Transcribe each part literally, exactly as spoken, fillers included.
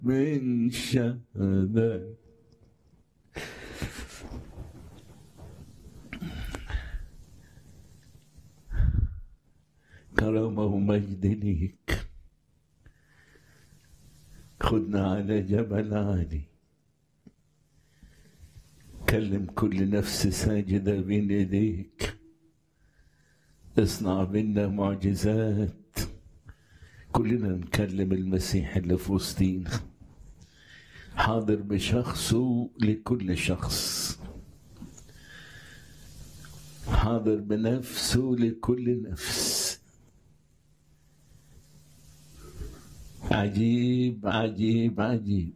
من شهدك كرامة ومجد ليك. خدنا على جبل عالي، كلم كل نفس ساجدة بين ايديك، اصنع بينا معجزات، كلنا نكلم المسيح اللي في وسطينا، حاضر بشخصه لكل شخص، حاضر بنفسه لكل نفس. عجيب عجيب عجيب،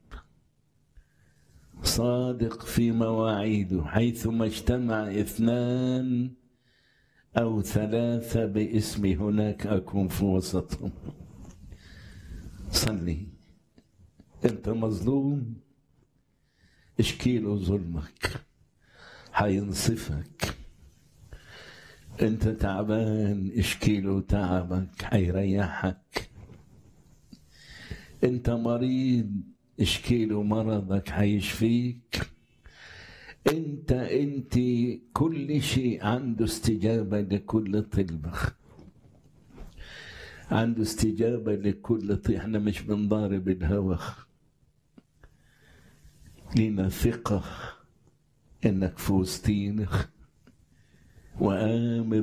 صادق في مواعيده، حيثما اجتمع اثنان أو ثلاثة باسمي هناك أكون في وسطهم. صلي، أنت مظلوم، اشكيله ظلمك حينصفك. أنت تعبان، اشكيله تعبك حيريحك. أنت مريض، اشكيله مرضك حيشفيك. أنت أنت كل شيء عنده استجابة لكل طلبة، عنده استجابة لكل طلبة. احنا مش بنضارب الهوى، لنا ثقة إنك في وسطينا وآمن